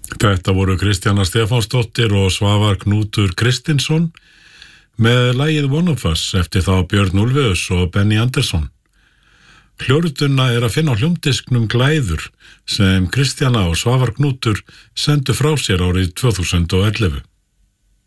Þetta voru Kristjana Stefánsdóttir og Svavar Knútur Kristinsson með lagið One of Us eftir þá Björn Úlfeus og Benny Andersson. Hljórituna að finna á hljómdisknum Glæður sem Kristjana og Svavar Knútur sendu frá sér árið 2011.